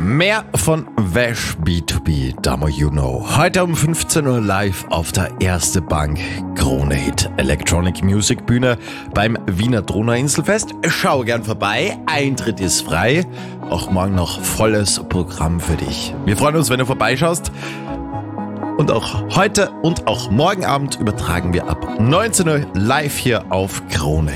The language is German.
Mehr von Vash B2B, Damo You Know. Heute um 15 Uhr live auf der Erste Bank Krone Hit Electronic Music Bühne beim Wiener Donauinselfest. Schau gern vorbei, Eintritt ist frei. Auch morgen noch volles Programm für dich. Wir freuen uns, wenn du vorbeischaust. Und auch heute und auch morgen Abend übertragen wir ab 19 Uhr live hier auf Krone Hit.